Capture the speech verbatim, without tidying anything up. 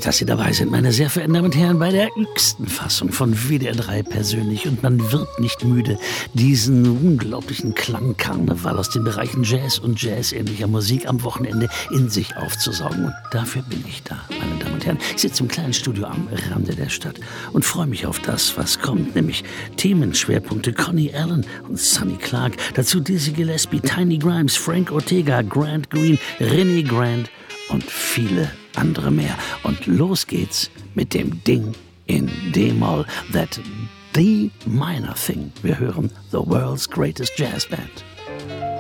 dass Sie dabei sind, meine sehr verehrten Damen und Herren, bei der x-ten Fassung von W D R drei persönlich. Und man wird nicht müde, diesen unglaublichen Klangkarneval aus den Bereichen Jazz und Jazz-ähnlicher Musik am Wochenende in sich aufzusaugen. Und dafür bin ich da, meine Damen und Herren. Ich sitze im kleinen Studio am Rande der Stadt und freue mich auf das, was kommt, nämlich Themenschwerpunkte Connie Allen und Sonny Clark. Dazu Dizzy Gillespie, Tiny Grimes, Frank Ortega, Grant Green, René Grant und viele andere mehr. Und los geht's mit dem Ding in D-Moll, that D minor thing. Wir hören The World's Greatest Jazz Band.